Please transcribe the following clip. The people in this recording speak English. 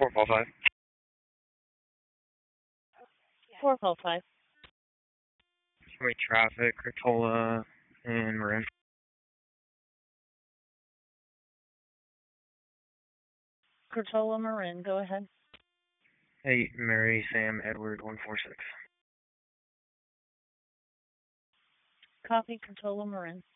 455. 455. Wait, traffic, Crotola, and Marin. Crotola Marin, go ahead. Hey, Mary, Sam, Edward, 146. Copy, Crotola Marin.